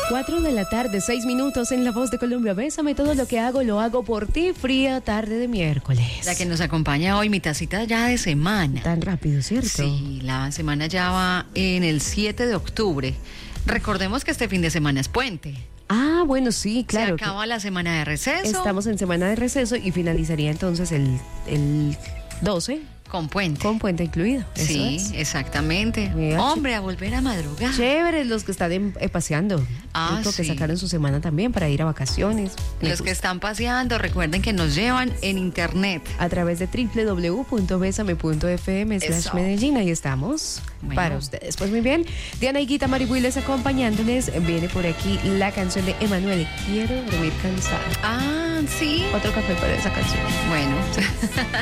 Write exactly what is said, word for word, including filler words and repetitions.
Cuatro de la tarde, seis minutos en La Voz de Colombia. Bésame, todo lo que hago, lo hago por ti. Fría tarde de miércoles. La que nos acompaña hoy, mi tacita ya de semana. Tan rápido, ¿cierto? Sí, la semana ya va en el siete de octubre. Recordemos que este fin de semana es puente. Ah, bueno, sí, claro. Se acaba la semana de receso. Estamos en semana de receso y finalizaría entonces el, el doce. Con puente. Con puente incluido. Sí, es. exactamente. Mira, Hombre, a volver a madrugar. Chéveres los que están en, eh, paseando. Ah, Rico sí. que sacaron su semana también para ir a vacaciones. Me Los que gusta. están paseando, recuerden que nos llevan en internet. A través de doble u doble u doble u punto besame punto f m slash Eso. Medellín. Ahí estamos Bueno. para ustedes. Pues muy bien. Diana Higuita Marihuiles acompañándoles. Viene por aquí la canción de Emanuele. Quiero dormir cansada. Ah, sí. Otro café para esa canción. Bueno.